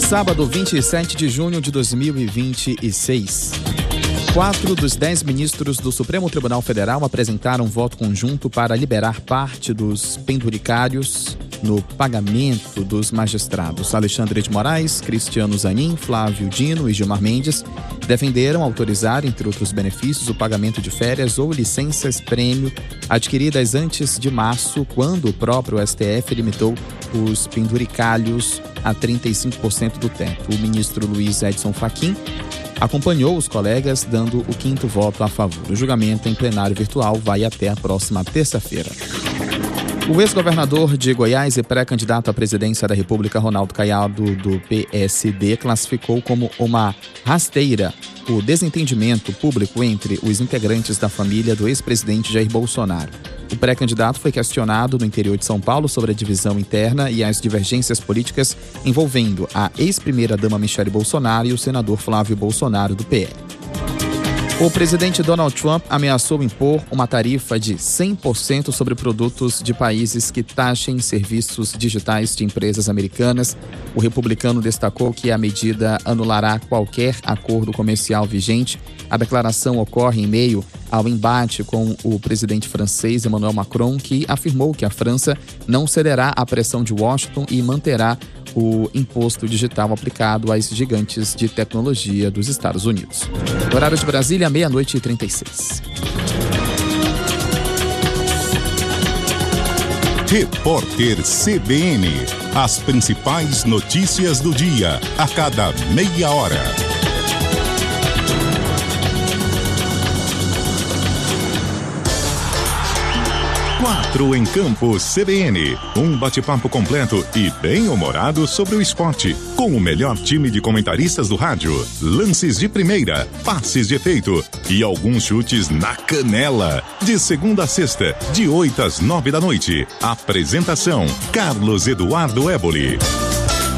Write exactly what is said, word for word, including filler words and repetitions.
Sábado, vinte e sete de junho de dois mil e vinte e seis. Quatro dos dez ministros do Supremo Tribunal Federal apresentaram voto conjunto para liberar parte dos penduricários no pagamento dos magistrados. Alexandre de Moraes, Cristiano Zanin, Flávio Dino e Gilmar Mendes defenderam autorizar, entre outros benefícios, o pagamento de férias ou licenças-prêmio adquiridas antes de março, quando o próprio S T F limitou os penduricalhos a trinta e cinco por cento do teto. O ministro Luiz Edson Fachin acompanhou os colegas, dando o quinto voto a favor. O julgamento em plenário virtual vai até a próxima terça-feira. O ex-governador de Goiás e pré-candidato à presidência da República, Ronaldo Caiado, do P S D, classificou como uma rasteira o desentendimento público entre os integrantes da família do ex-presidente Jair Bolsonaro. O pré-candidato foi questionado no interior de São Paulo sobre a divisão interna e as divergências políticas envolvendo a ex-primeira-dama Michele Bolsonaro e o senador Flávio Bolsonaro, do P L. O presidente Donald Trump ameaçou impor uma tarifa de cem por cento sobre produtos de países que taxem serviços digitais de empresas americanas. O republicano destacou que a medida anulará qualquer acordo comercial vigente. A declaração ocorre em meio ao embate com o presidente francês Emmanuel Macron, que afirmou que a França não cederá à pressão de Washington e manterá o imposto digital aplicado às gigantes de tecnologia dos Estados Unidos. Horário de Brasília, meia-noite e trinta e seis. Repórter C B N. As principais notícias do dia, a cada meia hora. Quatro em Campo C B N. Um bate-papo completo e bem-humorado sobre o esporte. Com o melhor time de comentaristas do rádio. Lances de primeira, passes de efeito e alguns chutes na canela. De segunda a sexta, de oito às nove da noite. Apresentação: Carlos Eduardo Éboli.